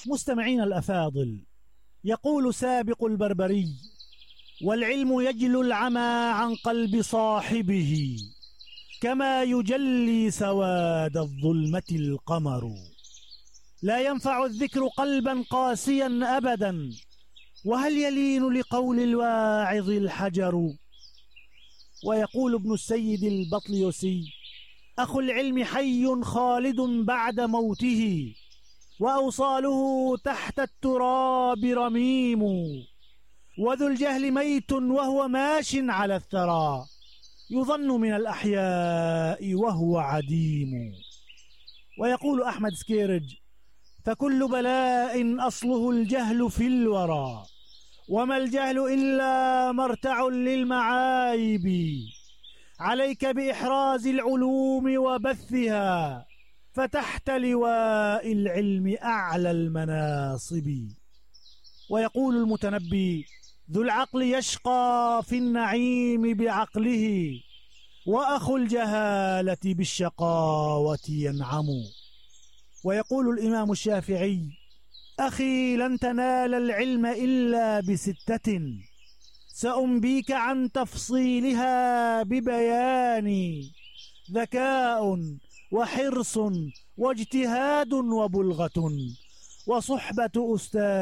مستمعين الأفاضل، يقول سابق البربري: والعلم يجلو العمى عن قلب صاحبه كما يجلي سواد الظلمة القمر. لا ينفع الذكر قلبا قاسيا أبدا، وهل يلين لقول الواعظ الحجر. ويقول ابن السيد البطليسي: أخو العلم حي خالد بعد موته، وأوصاله تحت التراب رميم، وذو الجهل ميت وهو ماش على الثرى، يظن من الأحياء وهو عديم. ويقول أحمد سكيرج: فكل بلاء أصله الجهل في الورى، وما الجهل إلا مرتع للمعايب، عليك بإحراز العلوم وبثها، فتحت لواء العلم أعلى المناصب. ويقول المتنبي: ذو العقل يشقى في النعيم بعقله، وأخو الجهالة بالشقاوة ينعم. ويقول الإمام الشافعي: أخي لن تنال العلم إلا بستة، سأنبيك عن تفصيلها ببيان: ذكاء وحرص واجتهاد وبلغة وصحبة أستاذ